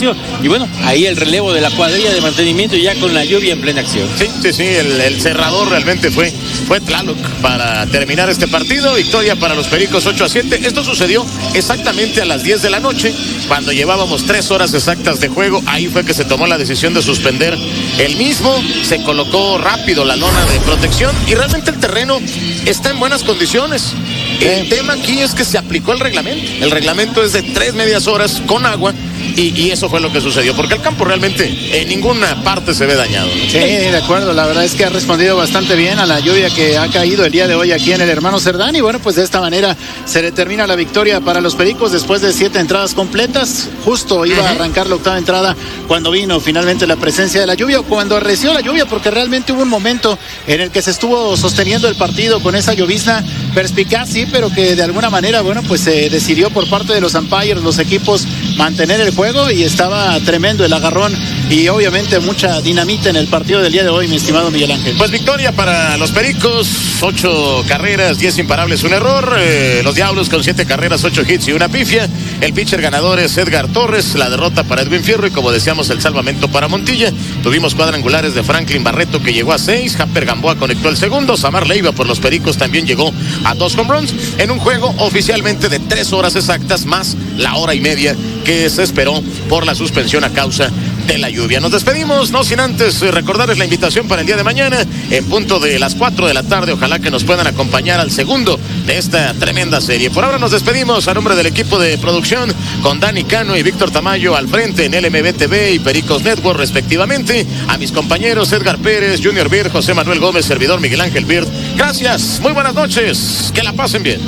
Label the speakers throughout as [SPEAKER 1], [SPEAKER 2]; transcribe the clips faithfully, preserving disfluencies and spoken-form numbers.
[SPEAKER 1] espacio y bueno, ahí el relevo de la cuadrilla de mantenimiento ya con la lluvia en plena acción.
[SPEAKER 2] Sí, sí, sí, el, el cerrador realmente fue, fue Tlaloc para terminar este partido. Victoria para los Pericos ocho a siete. Esto sucedió exactamente a las diez de la noche, cuando llevábamos tres horas exactas de juego. Ahí fue que se tomó la decisión de suspender el mismo. Se colocó rápido la lona de protección y realmente el terreno está en buenas condiciones. El tema aquí es que se aplicó el reglamento. El reglamento es de tres medias horas con agua y, y eso fue lo que sucedió, porque el campo realmente en ninguna parte se ve dañado, ¿no?
[SPEAKER 3] Sí, de acuerdo, la verdad es que ha respondido bastante bien a la lluvia que ha caído el día de hoy aquí en el Hermano Cerdán y bueno, pues de esta manera se determina la victoria para los Pericos después de siete entradas completas. Justo iba uh-huh. a arrancar la octava entrada cuando vino finalmente la presencia de la lluvia, o cuando arreció la lluvia, porque realmente hubo un momento en el que se estuvo sosteniendo el partido con esa llovizna perspicaz, sí, pero que de alguna manera, bueno, pues se decidió por parte de los umpires, los equipos, mantener el juego y estaba tremendo el agarrón y obviamente mucha dinamita en el partido del día de hoy, mi estimado Miguel Ángel.
[SPEAKER 2] Pues victoria para los Pericos, ocho carreras, diez imparables, un error. Eh, los Diablos con siete carreras, ocho hits y una pifia. El pitcher ganador es Edgar Torres, la derrota para Edwin Fierro y como decíamos el salvamento para Montilla. Tuvimos cuadrangulares de Franklin Barreto que llegó a seis, Hamper Gamboa conectó el segundo, Samar Leiva por los Pericos también llegó a dos home runs en un juego oficialmente de tres horas exactas más la hora y media que se esperó por la suspensión a causa de la lluvia. Nos despedimos, no sin antes recordarles la invitación para el día de mañana en punto de las cuatro de la tarde. Ojalá que nos puedan acompañar al segundo de esta tremenda serie. Por ahora nos despedimos a nombre del equipo de producción con Dani Cano y Víctor Tamayo al frente en L M B T V y Pericos Network respectivamente. A mis compañeros Edgar Pérez, Junior Bird, José Manuel Gómez, servidor Miguel Ángel Bird. Gracias, muy buenas noches, que la pasen bien.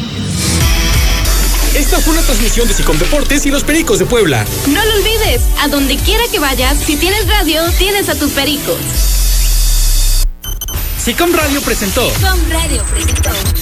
[SPEAKER 4] Esta fue una transmisión de Sicom Deportes y los Pericos de Puebla.
[SPEAKER 5] No lo olvides, a donde quiera que vayas, si tienes radio, tienes a tus Pericos.
[SPEAKER 4] Sicom Radio presentó.
[SPEAKER 5] Sicom Radio presentó.